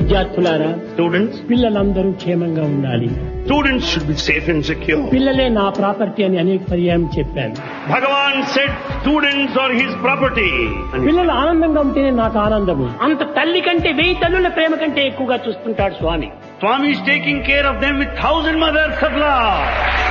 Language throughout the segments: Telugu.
విద్యార్థులారా, Students, పిల్లలందరూ క్షేమంగా ఉండాలి. students should be safe and secure. పిల్లలే నా ప్రాపర్టీ అని అనేక పర్యాయం చెప్పాను. Bhagavan said students are his property. పిల్లలు ఆనందంగా ఉంటేనే నాకు ఆనందము. అంత తల్లి కంటే 1000 తల్లుల ప్రేమ కంటే ఎక్కువగా చూస్తుంటాడు స్వామి. Swami is taking care of them with 1000 mothers of love.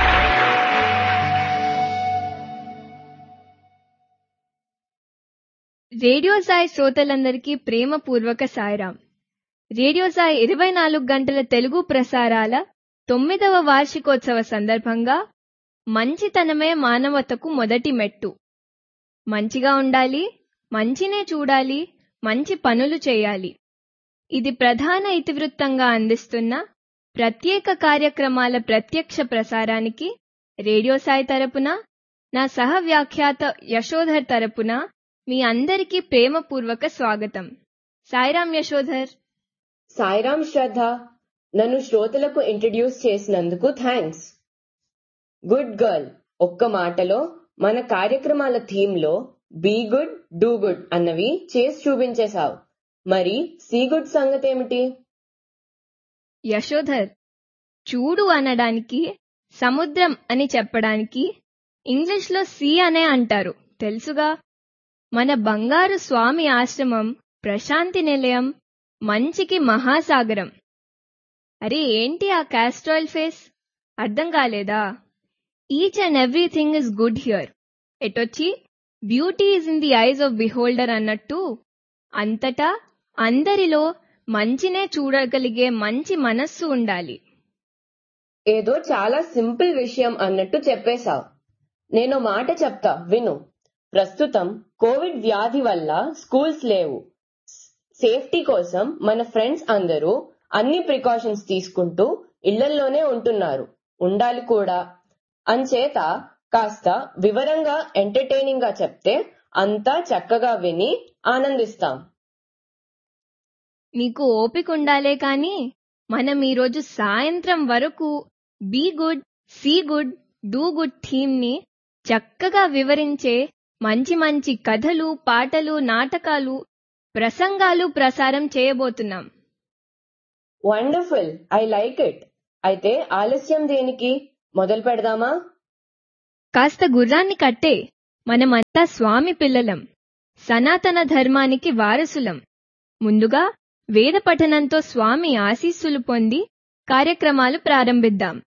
Radio Sai శ్రోతలందరికీ ప్రేమపూర్వక సాయిరాం. రేడియో సాయి 24 గంటల తెలుగు ప్రసారాల 9వ వార్షికోత్సవ సందర్భంగా మంచితనమే మానవతకు మొదటి మెట్టు. మంచిగా ఉండాలి, మంచినే చూడాలి, మంచి పనులు చేయాలి. ఇది ప్రధాన ఇతివృత్తంగా అందిస్తున్న ప్రత్యేక కార్యక్రమాల ప్రత్యక్ష ప్రసారానికి రేడియో సాయి తరపున, నా సహ వ్యాఖ్యాత యశోధర్ తరపున మీ అందరికీ ప్రేమపూర్వక స్వాగతం. సాయిరాం యశోధర్. సాయిరాం శ్రద్ధ. నన్ను శ్రోతలకు ఇంట్రడ్యూస్ చేసినందుకు థ్యాంక్స్. Good girl. ఒక్క మాటలో మన కార్యక్రమాల థీమ్ లో బీ గుడ్ డూ గుడ్ అన్నవి చేసి చూపించేశావు. మరి సీ గుడ్ సంగతేమిటి? యశోధర్, చూడు అనడానికి, సముద్రం అని చెప్పడానికి ఇంగ్లీష్లో సీ అనే అంటారు, తెలుసుగా. మన బంగారు స్వామి ఆశ్రమం ప్రశాంతి నిలయం, మంచికి మహాసాగరం. అరే ఏంటి ఆ క్యాస్ట్రాయిల్ ఫేస్? అర్థం కాలేదా? Each and everything is good here. ఎటొచ్చి beauty is in the eyes of beholder అన్నట్టు అంతటా అందరిలో మంచినే చూడగలిగే మంచి మనస్సు ఉండాలి. ఏదో చాలా సింపుల్ విషయం అన్నట్టు చెప్పేశావు. నేను మాట చెప్తా విను. ప్రస్తుతం కోవిడ్ వ్యాధి వల్ల స్కూల్స్ లేవు. సేఫ్టీ కోసం మన ఫ్రెండ్స్ అందరూ అన్ని ప్రికాషన్స్ తీసుకుంటూ ఇళ్లల్లోనే ఉంటున్నారు, ఉండాలి కూడా. అంచేత కాస్త వివరంగా ఎంటర్టైనింగ్ గా చెప్తే అంతా చక్కగా విని ఆనందిస్తాం. నీకు ఓపిక ఉండాలే కాని మనం ఈరోజు సాయంత్రం వరకు be good, see good, do good theme ని చక్కగా వివరించే మంచి మంచి కథలు, పాటలు, నాటకాలు, ప్రసంగాలు ప్రసారం చేయబోతున్నాం. Wonderful, I like it. అయితే ఆలస్యం దేనికి? మొదలు పెడదామా? కాస్త గుర్రాన్ని కట్టే. మనమంతా స్వామి పిల్లలం, సనాతన ధర్మానికి వారసులం. ముందుగా వేద పఠనంతో స్వామి ఆశీస్సులు పొంది కార్యక్రమాలు ప్రారంభిద్దాం.